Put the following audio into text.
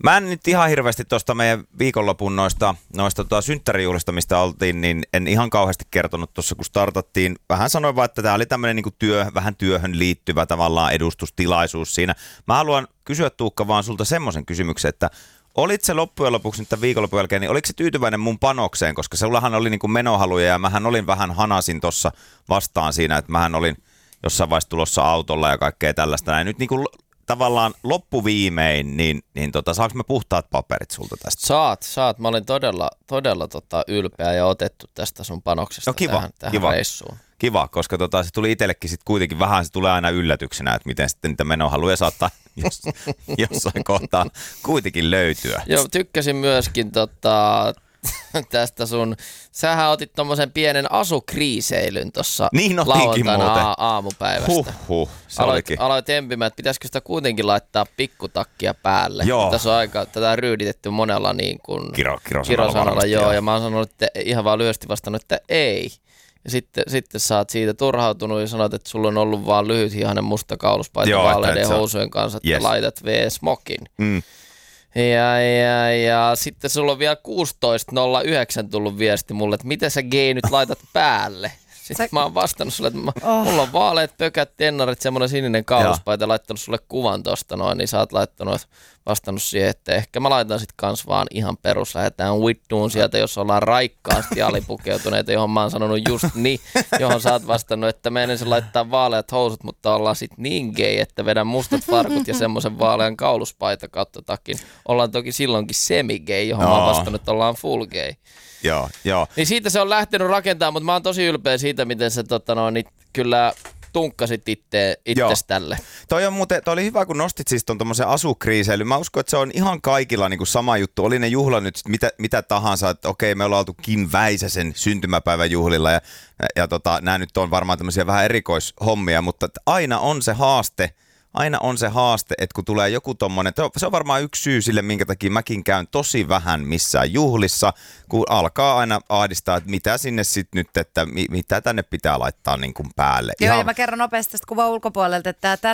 Mä en nyt ihan hirveästi tuosta meidän viikonlopun noista synttärijuhlista, mistä oltiin, niin en ihan kauheasti kertonut tuossa, kun startattiin. Vähän sanoin vaan, että tämä oli tämmöinen niinku vähän työhön liittyvä tavallaan edustustilaisuus siinä. Mä haluan kysyä, Tuukka, vaan sulta semmoisen kysymyksen, että olit se loppujen lopuksi nyt tämän viikonlopun jälkeen, niin oliko se tyytyväinen mun panokseen, koska sullahan oli niinku menohaluja ja mähän olin vähän hanasin tuossa vastaan siinä, että mähän olin jossain vaiheessa tulossa autolla ja kaikkea tällaista. Ja nyt niinku tavallaan loppuviimein, niin saanko me puhtaat paperit sulta tästä? Saat. Mä olin todella ylpeä ja otettu tästä sun panoksesta tähän reissuun. Kiva, koska se tuli itsellekin sitten kuitenkin vähän, se tulee aina yllätyksenä, että miten sitten niitä menohaluja saattaa jossain kohtaa kuitenkin löytyä. Joo, tykkäsin myöskin tästä sähän otit tommosen pienen asukriiseilyn tuossa lauantaina aamupäivästä. Aloit empimään, että pitäisikö sitä kuitenkin laittaa pikkutakkia päälle. Joo. Tässä on aika tätä ryyditetty monella niin kuin kirosanalla. Joo, ja mä oon sanonut, että ihan vaan lyhyesti vastannut, että ei. Ja sitten sä oot siitä turhautunut ja sanot, että sulla on ollut vaan lyhythihainen musta kauluspaita vaaleiden housujen kanssa, että laitat V-smokin. Mm. Ja sitten sulla on vielä 16.09 tullut viesti mulle, että miten sä gay nyt laitat päälle? Sitten mä oon vastannut sulle, että mulla on vaaleat pökät, tennarit, semmoinen sininen kauluspaita, laittanut sulle kuvan tosta noin, niin sä oot vastannut siihen, että ehkä mä laitan sit kans vaan ihan perus, lähdetään vittuun sieltä, jos ollaan raikkaasti alipukeutuneita, johon mä oon sanonut just niin, johon sä oot vastannut, että mä ensin laittaa vaaleat housut, mutta ollaan sit niin gay, että vedän mustat farkut ja semmoisen vaalean kauluspaita kautta takin. Ollaan toki silloinkin semi-gay, johon mä oon vastannut, että ollaan full gay. Joo. Niin siitä se on lähtenyt rakentamaan, mutta mä oon tosi ylpeä siitä, miten sä niin kyllä tunkkasit itses tälle. Toi oli hyvä, kun nostit siis ton tommosen asukriiseilyn. Mä uskon, että se on ihan kaikilla niinku sama juttu. Oli ne juhla nyt mitä tahansa, että okei, me ollaan oltu Kim Väisäsen syntymäpäivän juhlilla ja nämä nyt on varmaan tämmöisiä vähän erikoishommia, mutta aina on se haaste, että kun tulee joku tommonen, se on varmaan yksi syy sille, minkä takia mäkin käyn tosi vähän missään juhlissa, kun alkaa aina ahdistaa, että mitä sinne sitten nyt, että mitä tänne pitää laittaa niin kuin päälle. Joo, ja mä kerron nopeasti tästä kuvan ulkopuolelta, että tämä